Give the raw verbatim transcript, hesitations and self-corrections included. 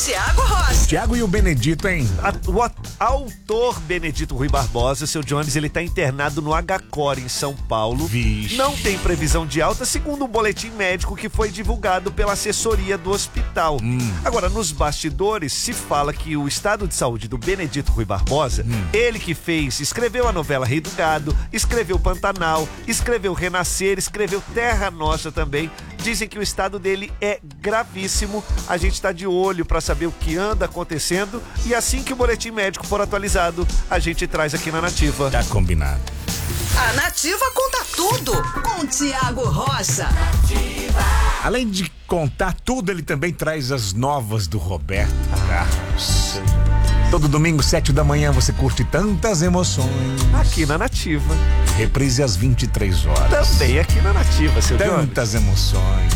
Tiago Rocha. Tiago e o Benedito, hein? A, o a, autor Benedito Rui Barbosa, seu Jones, ele tá internado no H-Core em São Paulo. Vixe. Não tem previsão de alta, segundo um boletim médico que foi divulgado pela assessoria do hospital. Hum. Agora, nos bastidores, se fala que o estado de saúde do Benedito Rui Barbosa, hum. ele que fez, escreveu a novela Rei do Gado, escreveu Pantanal, escreveu Renascer, escreveu Terra Nossa também. Dizem que o estado dele é gravíssimo. A gente está de olho para saber o que anda acontecendo e assim que o boletim médico for atualizado, a gente traz aqui na Nativa. Tá combinado. A Nativa conta tudo com Tiago Rocha. Além de contar tudo, ele também traz as novas do Roberto Carlos. Todo domingo, sete da manhã, você curte tantas emoções. Aqui na Nativa. Reprise às vinte e três horas. Também aqui na Nativa, seu Tantas emoções.